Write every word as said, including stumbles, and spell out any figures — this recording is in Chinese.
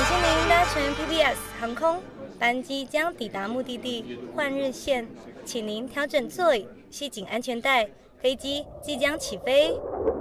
谢您搭乘 P B S 航空，班机将抵达目的地换日线，请您调整座椅，系紧安全带，飞机即将起飞。